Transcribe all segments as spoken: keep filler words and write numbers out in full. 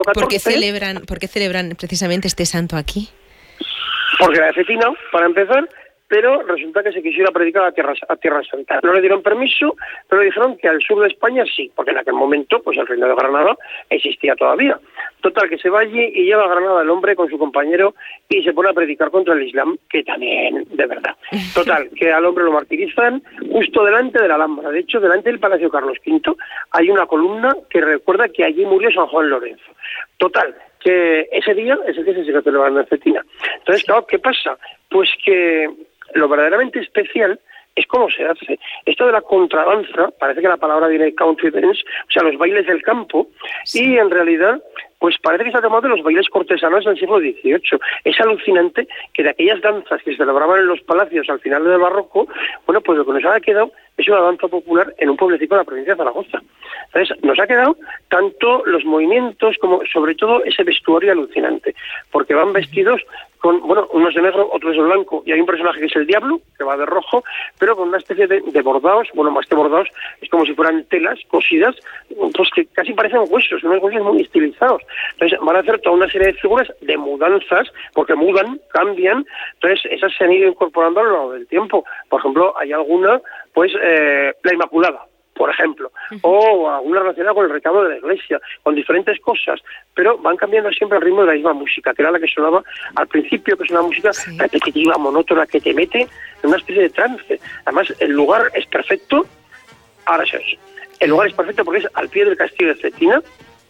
¿Por qué celebran, ¿por qué celebran precisamente este santo aquí? Porque era de Cetina, para empezar, pero resulta que se quisiera predicar a Tierra, a Tierra Santa. No le dieron permiso, pero le dijeron que al sur de España sí, porque en aquel momento pues el reino de Granada existía todavía. Total, que se va allí y lleva a Granada el hombre con su compañero y se pone a predicar contra el Islam, que también, de verdad. Total, que al hombre lo martirizan justo delante de la Alhambra. De hecho, delante del Palacio Carlos quinto hay una columna que recuerda que allí murió San Juan Lorenzo. Total, que ese día, ese día se sigue celebrando en Cetina. Entonces, claro, ¿qué pasa? Pues que lo verdaderamente especial es cómo se hace. Esto de la contradanza, parece que la palabra viene de country dance, o sea, los bailes del campo, sí. Y en realidad, pues parece que se ha tomado de los bailes cortesanos del siglo dieciocho. Es alucinante que de aquellas danzas que se celebraban en los palacios al final del barroco, bueno, pues lo que nos ha quedado es una danza popular en un pueblecito de la provincia de Zaragoza. Entonces, nos ha quedado tanto los movimientos como, sobre todo, ese vestuario alucinante, porque van vestidos con, bueno, unos de negro, otros de blanco, y hay un personaje que es el diablo, que va de rojo, pero con una especie de, de bordados, bueno, más que bordados, es como si fueran telas cosidas, pues que casi parecen huesos, unos huesos muy estilizados. Entonces, van a hacer toda una serie de figuras de mudanzas, porque mudan, cambian, entonces esas se han ido incorporando a lo largo del tiempo. Por ejemplo, hay alguna, pues, eh, la Inmaculada, por ejemplo, uh-huh. o alguna relacionada con el retablo de la iglesia, con diferentes cosas, pero van cambiando siempre el ritmo de la misma música, que era la que sonaba al principio, que es una música sí. repetitiva, monótona, que te mete en una especie de trance. Además, el lugar es perfecto, ahora se oye, el lugar es perfecto porque es al pie del castillo de Cetina,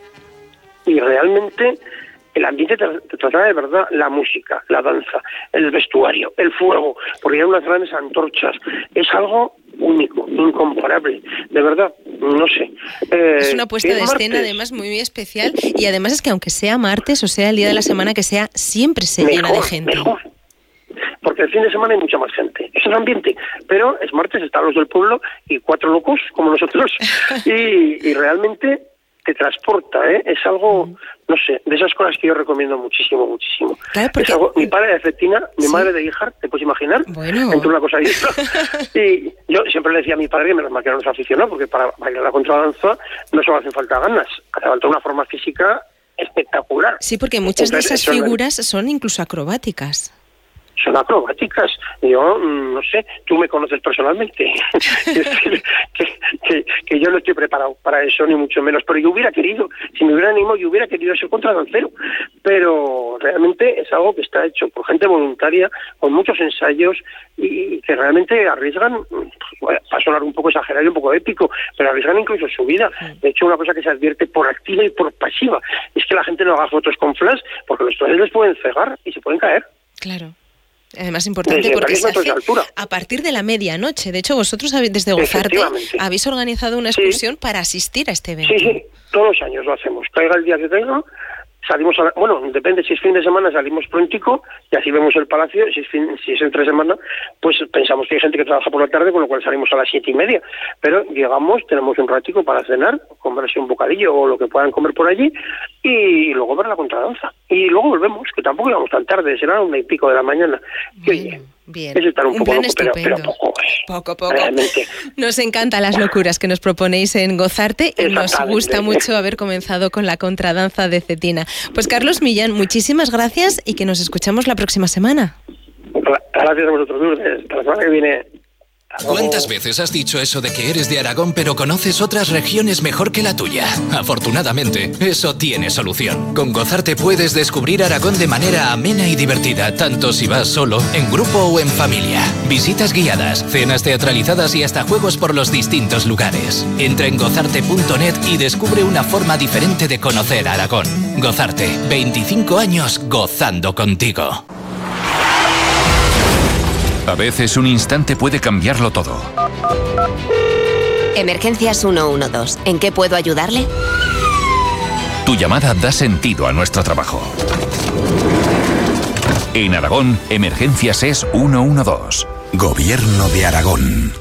y realmente el ambiente te, te traslada de verdad la música, la danza, el vestuario, el fuego, porque hay unas grandes antorchas. Es algo único, incomparable, de verdad, no sé. Eh, es una puesta de escena además muy, muy especial, y además es que aunque sea martes o sea el día de la semana que sea, siempre se mejor, llena de gente. Mejor. Porque el fin de semana hay mucha más gente. Es el ambiente. Pero es martes, están los del pueblo y cuatro locos como nosotros. y, y realmente te transporta, ¿eh? Es algo, no sé, de esas cosas que yo recomiendo muchísimo, muchísimo. Claro, porque... es algo, mi padre de Cetina, mi ¿sí? madre de Híjar, ¿te puedes imaginar? Bueno. Entre una cosa y otra. Y yo siempre le decía a mi padre que menos mal que no nos aficionó, porque para bailar la contradanza no solo hace falta ganas, hace falta una forma física espectacular. Sí, porque muchas Entonces, de esas figuras no... son incluso acrobáticas. Son acrobáticas. Yo, no sé, tú me conoces personalmente. que, que, que yo no estoy preparado para eso, ni mucho menos. Pero yo hubiera querido, si me hubiera animado, yo hubiera querido ser contradancero. Pero realmente es algo que está hecho por gente voluntaria, con muchos ensayos, y que realmente arriesgan, bueno, para sonar un poco exagerado y un poco épico, pero arriesgan incluso su vida. De hecho, una cosa que se advierte por activa y por pasiva es que la gente no haga fotos con flash, porque los flashes les pueden cegar y se pueden caer. Claro. Además importante desde porque se hace a partir de la medianoche. De hecho, vosotros desde Gozarte habéis organizado una excursión sí. para asistir a este evento. Sí, sí, todos los años lo hacemos. Caiga el día que caiga, salimos a la, bueno, depende, si es fin de semana salimos prontico y así vemos el palacio. Si es, fin, si es entre semana, pues pensamos que hay gente que trabaja por la tarde, con lo cual salimos a las siete y media. Pero llegamos, tenemos un ratico para cenar, comerse un bocadillo o lo que puedan comer por allí, y luego ver la contradanza. Y luego volvemos, que tampoco íbamos tan tarde, será una y pico de la mañana. Bien, oye, bien. Es estar un, un poco plan loco, estupendo. Pero, pero poco, eh. Poco, poco. Realmente. Nos encantan las locuras que nos proponéis en Gozarte y nos gusta mucho haber comenzado con la contradanza de Cetina. Pues Carlos Millán, muchísimas gracias y que nos escuchamos la próxima semana. Gracias a vosotros, Lourdes. La semana que viene... ¿Cuántas veces has dicho eso de que eres de Aragón pero conoces otras regiones mejor que la tuya? Afortunadamente, eso tiene solución. Con Gozarte puedes descubrir Aragón de manera amena y divertida, tanto si vas solo, en grupo o en familia. Visitas guiadas, cenas teatralizadas y hasta juegos por los distintos lugares. Entra en gozarte punto net y descubre una forma diferente de conocer Aragón. Gozarte, veinticinco años gozando contigo. A veces un instante puede cambiarlo todo. Emergencias ciento doce. ¿En qué puedo ayudarle? Tu llamada da sentido a nuestro trabajo. En Aragón, Emergencias es ciento doce. Gobierno de Aragón.